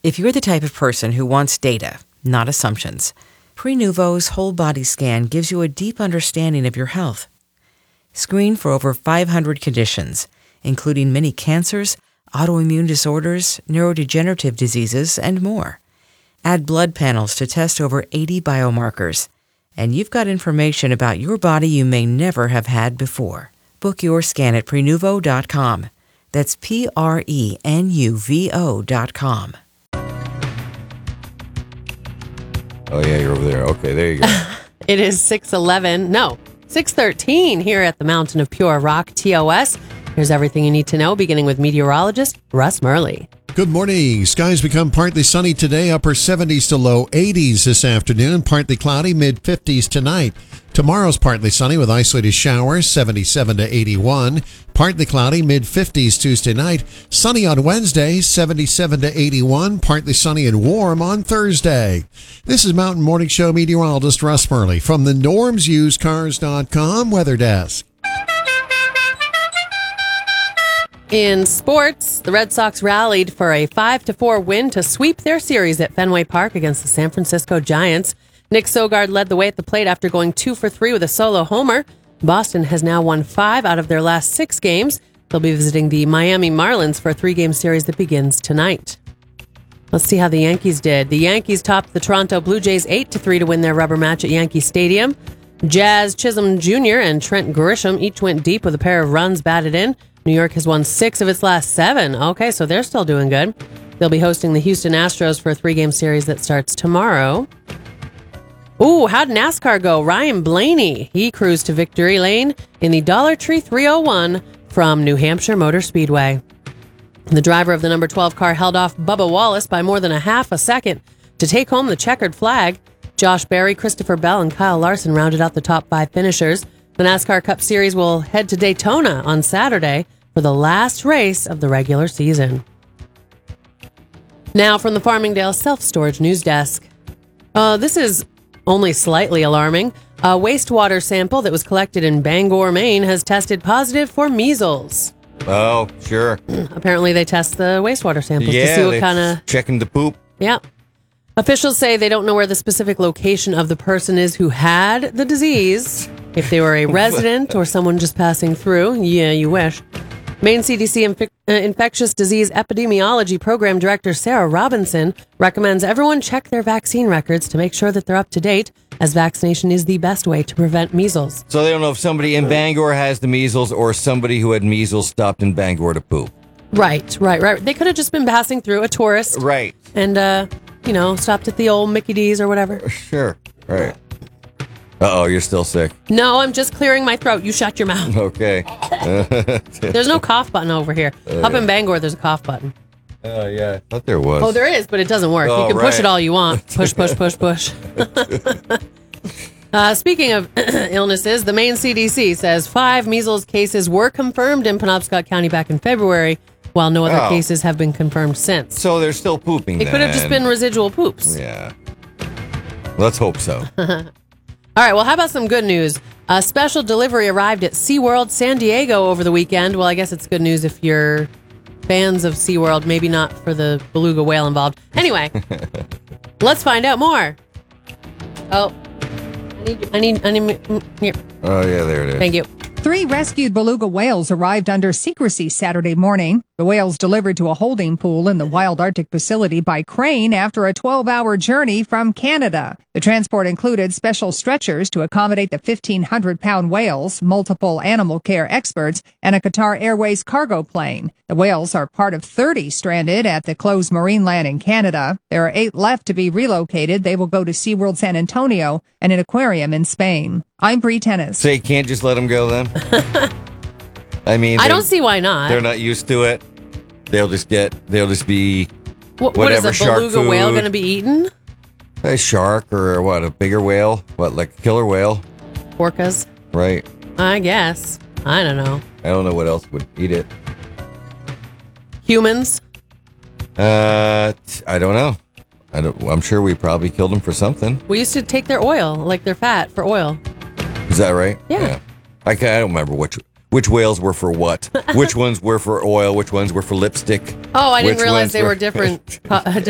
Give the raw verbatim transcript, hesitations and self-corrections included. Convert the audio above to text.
If you're the type of person who wants data, not assumptions, Prenuvo's whole body scan gives you a deep understanding of your health. Screen for over five hundred conditions, including many cancers, autoimmune disorders, neurodegenerative diseases, and more. Add blood panels to test over eighty biomarkers, and you've got information about your body you may never have had before. Book your scan at Prenuvo dot com. That's P R E N U V O dot com. Oh, yeah, you're over there. Okay, there you go. It is six eleven. No, six thirteen here at the Mountain of Pure Rock, T O S. Here's everything you need to know, beginning with meteorologist Russ Murley. Good morning. Skies become partly sunny today, upper seventies to low eighties this afternoon, partly cloudy, mid fifties tonight. Tomorrow's partly sunny with isolated showers, seventy-seven to eighty-one. Partly cloudy, mid fifties Tuesday night. Sunny on Wednesday, seventy-seven to eighty-one. Partly sunny and warm on Thursday. This is Mountain Morning Show meteorologist Russ Murley from the Norms Used Cars dot com Weather Desk. In sports, the Red Sox rallied for a five to four win to sweep their series at Fenway Park against the San Francisco Giants. Nick Sogard led the way at the plate after going two for three with a solo homer. Boston has now won five out of their last six games. They'll be visiting the Miami Marlins for a three-game series that begins tonight. Let's see how the Yankees did. The Yankees topped the Toronto Blue Jays eight to three to win their rubber match at Yankee Stadium. Jazz Chisholm Junior and Trent Grisham each went deep with a pair of runs batted in. New York has won six of its last seven. Okay, so they're still doing good. They'll be hosting the Houston Astros for a three-game series that starts tomorrow. Ooh, how'd NASCAR go? Ryan Blaney, he cruised to victory lane in the Dollar Tree three oh one from New Hampshire Motor Speedway. The driver of the number twelve car held off Bubba Wallace by more than a half a second to take home the checkered flag. Josh Berry, Christopher Bell, and Kyle Larson rounded out the top five finishers. The NASCAR Cup Series will head to Daytona on Saturday for the last race of the regular season. Now from the Farmingdale Self-Storage News Desk. Uh, this is only slightly alarming. A wastewater sample that was collected in Bangor, Maine has tested positive for measles. Oh, sure. Apparently they test the wastewater samples yeah, to see what kind of... checking the poop. Yeah. Officials say they don't know where the specific location of the person is who had the disease. If they were a resident or someone just passing through, yeah, you wish. Maine C D C Inf- uh, Infectious Disease Epidemiology Program Director Sarah Robinson recommends everyone check their vaccine records to make sure that they're up to date, as vaccination is the best way to prevent measles. So they don't know if somebody in Bangor has the measles or somebody who had measles stopped in Bangor to poop. Right, right, right. They could have just been passing through, a tourist. Right. And, uh, you know, stopped at the old Mickey D's or whatever. Sure, right. Uh-oh, you're still sick. No, I'm just clearing my throat. You shut your mouth. Okay. There's no cough button over here. Uh, Up in Bangor, there's a cough button. Oh, yeah. I thought there was. Oh, there is, but it doesn't work. Oh, you can right. push it all you want. Push, push, push, push. uh, speaking of illnesses, the Maine C D C says five measles cases were confirmed in Penobscot County back in February, while no other Oh. cases have been confirmed since. So they're still pooping It then. could have just been residual poops. Yeah. Let's hope so. All right, well, how about some good news? A special delivery arrived at SeaWorld San Diego over the weekend. Well, I guess it's good news if you're fans of SeaWorld, maybe not for the beluga whale involved. Anyway, let's find out more. Oh, I need, I need, I need, here. Oh, yeah, there it is. Thank you. Three rescued beluga whales arrived under secrecy Saturday morning. The whales delivered to a holding pool in the Wild Arctic facility by crane after a twelve-hour journey from Canada. The transport included special stretchers to accommodate the fifteen hundred pound whales, multiple animal care experts, and a Qatar Airways cargo plane. The whales are part of thirty stranded at the closed Marineland in Canada. There are eight left to be relocated. They will go to SeaWorld San Antonio and an aquarium in Spain. I'm Bree Tennis. So you can't just let them go then? I mean, I they- don't see why not. They're not used to it. They'll just get, they'll just be What, what whatever is a shark beluga whale food. going to be eaten? A shark or what, a bigger whale? What, like a killer whale? Orcas? Right. I guess. I don't know. I don't know what else would eat it. Humans? Uh, t- I don't know. I don't, I'm sure we probably killed them for something. We used to take their oil, like their fat, for oil. Is that right? Yeah. I, ca- I don't remember which which whales were for what. Which ones were for oil, which ones were for lipstick. Oh, I didn't which realize ones they were- were different, co-